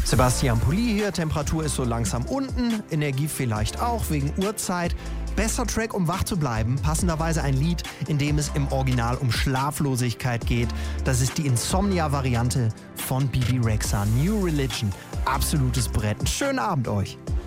Sebastian Pulli hier, Temperatur ist so langsam unten, Energie vielleicht auch wegen Uhrzeit. Bester Track, um wach zu bleiben, passenderweise ein Lied, in dem es im Original um Schlaflosigkeit geht. Das ist die Insomnia-Variante von Bebe Rexha, New Religion. Absolutes Brett. Einen schönen Abend euch.